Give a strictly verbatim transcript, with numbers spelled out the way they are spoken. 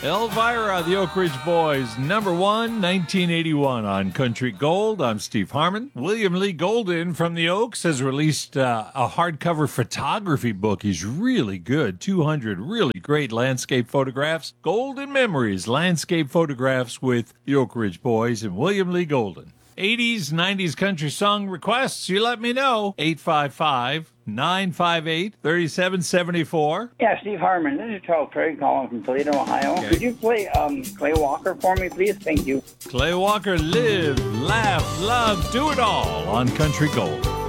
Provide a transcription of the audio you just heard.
Elvira, the Oak Ridge Boys, number one, nineteen eighty-one on Country Gold. I'm Steve Harmon. William Lee Golden from the Oaks has released uh, a hardcover photography book. He's really good. two hundred really great landscape photographs. Golden Memories, landscape photographs with the Oak Ridge Boys and William Lee Golden. eighties, nineties country song requests, you let me know. eight five five, nine five eight, three seven seven four. Yeah, Steve Harmon. This is Charles Craig calling from Toledo, Ohio. Okay. Could you play um, Clay Walker for me, please? Thank you. Clay Walker, live, laugh, love, do it all on Country Gold.